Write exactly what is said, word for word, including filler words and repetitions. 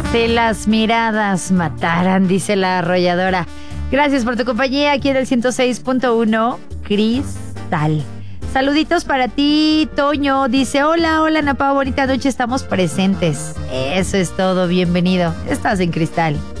Si las miradas mataran, dice la arrolladora. Gracias por tu compañía aquí en el ciento seis punto uno Cristal. Saluditos para ti, Toño. Dice, hola, hola, Ana Pao, bonita noche, estamos presentes. Eso es todo, bienvenido. Estás en Cristal.